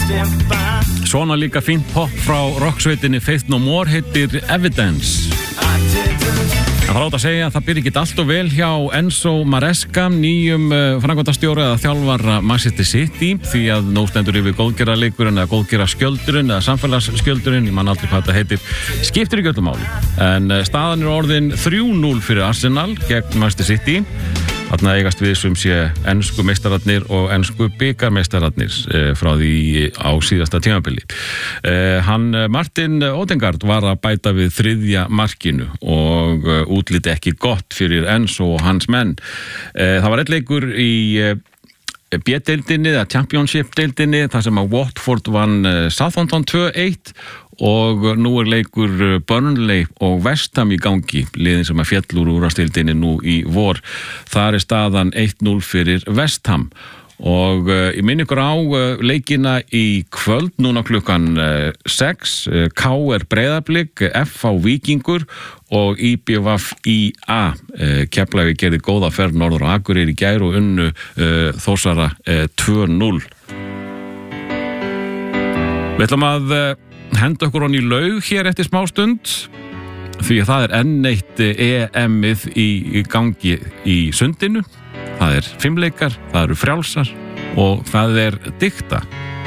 Svona líka fínt pop frá rocksveitinni Faith No More heitir Evidence. Það þarf að segja að það byrja ekki allt og vel hjá Enzo Maresca, nýjum framkvæmdastjóra eða þjálfara Manchester City, því að nú stendur yfir góðgerðarleikurinn eða góðgerðarskjöldurinn eða samfélagsskjöldurinn, ég man aldrei hvað þetta heitir, skiptir ekki öllu máli. En staðan er orðin 3-0 fyrir Arsenal gegn Manchester City. Þarna eigast við sem sé ensku meistararnir og ensku bikarmeistararnir frá því á síðasta tímabili. Martin Odegaard var að bæta við 3. markinu og útliti ekki gott fyrir Enzo og hans menn. Það var einn leikur í B-deildinni eða Championship-deildinni þar sem að Watford vann Southampton 2-1 og nú er leikur Burnley og West Ham í gangi, liðin sem að féll úr úrvalsdeildinni nú í vor. Þar er staðan 1-0 fyrir West Ham og ég minni ykkur á leikina í kvöld núna klukkan 6, KR Breiðablik, FH Víkingur og IBVF IA. Keflavík gerði góða ferð norður á Akureyri í gær og unnu Þórsara 2-0. Við ætlum að henda okkur honni í laug hér eftir smástund því að það er enn eitt EM-ið í gangi í sundinu. Það er 5 leikar, það eru frjálsar og það er dikta.